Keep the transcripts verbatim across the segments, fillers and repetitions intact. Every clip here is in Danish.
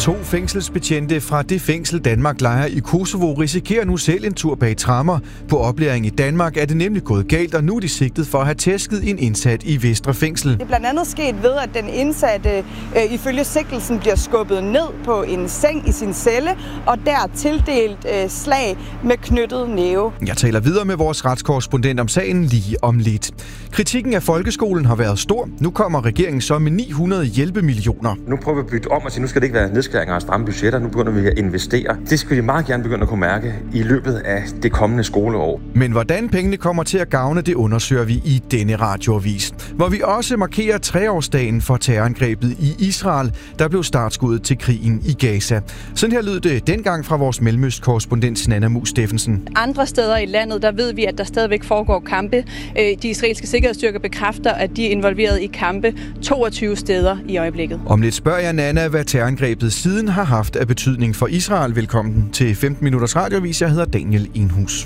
To fængselsbetjente fra det fængsel Danmark lejer i Kosovo risikerer nu selv en tur bag tremmer. På oplæring i Danmark er det nemlig gået galt, og nu er de sigtet for at have tæsket en indsat i Vestre Fængsel. Det er blandt andet sket ved, at den indsatte øh, ifølge sigtelsen bliver skubbet ned på en seng i sin celle, og der tildelt øh, slag med knyttet næve. Jeg taler videre med vores retskorrespondent om sagen lige om lidt. Kritikken af folkeskolen har været stor. Nu kommer regeringen så med ni hundrede hjælpemillioner. Nu prøver vi at bytte om og sige, nu skal det ikke være nedskæringer og stramme budgetter. Nu begynder vi at investere. Det skal vi meget gerne begynde at kunne mærke i løbet af det kommende skoleår. Men hvordan pengene kommer til at gavne, det undersøger vi i denne radioavis. Hvor vi også markerer treårsdagen for terrorangrebet i Israel, der blev startskuddet til krigen i Gaza. Sådan her lød det dengang fra vores mellemøstkorrespondent Nanna Mus Steffensen. Andre steder i landet, der ved vi, at der stadigvæk foregår kampe. De israelske sikkerhedsstyrker bekræfter, at de er involveret i kampe toogtyve steder i øjeblikket. Om lidt spørger jeg Nanna, hvad terrorangrebet siden har haft af betydning for Israel. Velkommen til femten minutters radioavis. Jeg hedder Daniel Enhus.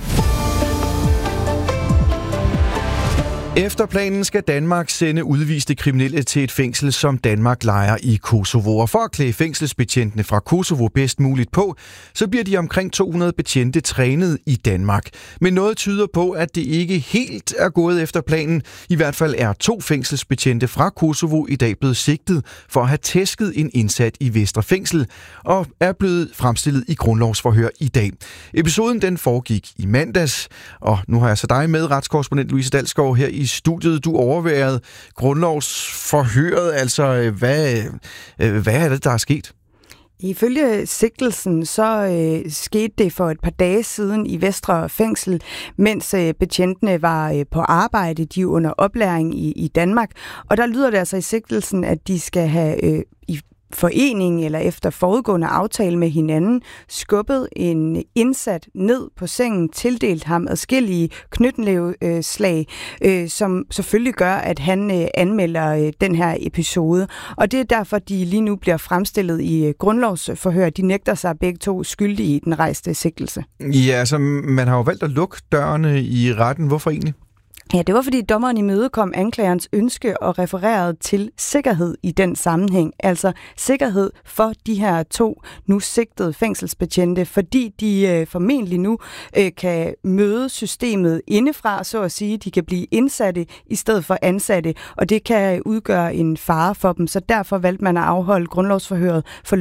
Efter planen skal Danmark sende udviste kriminelle til et fængsel, som Danmark lejer i Kosovo. Og for at klæde fængselsbetjentene fra Kosovo bedst muligt på, så bliver de omkring to hundrede betjente trænet i Danmark. Men noget tyder på, at det ikke helt er gået efter planen. I hvert fald er to fængselsbetjente fra Kosovo i dag blevet sigtet for at have tæsket en indsat i Vestre Fængsel og er blevet fremstillet i grundlovsforhør i dag. Episoden den foregik i mandags, og nu har jeg så dig med, retskorrespondent Louise Dalsgaard, her i studiet. Du overværede grundlovsforhøret, altså hvad, hvad er det, der er sket? Ifølge sigtelsen så øh, skete det for et par dage siden i Vestre Fængsel, mens øh, betjentene var øh, på arbejde, de er under oplæring i, i Danmark, og der lyder det altså i sigtelsen, at de skal have øh, i forening eller efter forudgående aftale med hinanden skubbet en indsat ned på sengen, tildelt ham adskillige knytnæveslag, øh, som selvfølgelig gør, at han øh, anmelder øh, den her episode. Og det er derfor, de lige nu bliver fremstillet i øh, grundlovsforhør. De nægter sig begge to skyldige i den rejste sigtelse. Ja, altså man har jo valgt at lukke dørene i retten. Hvorfor egentlig? Ja, det var fordi dommeren imødekom anklagerens ønske og refererede til sikkerhed i den sammenhæng. Altså sikkerhed for de her to nu sigtede fængselsbetjente, fordi de øh, formentlig nu øh, kan møde systemet indefra, så at sige. De kan blive indsatte i stedet for ansatte, og det kan udgøre en fare for dem. Så derfor valgte man at afholde grundlovsforhøret for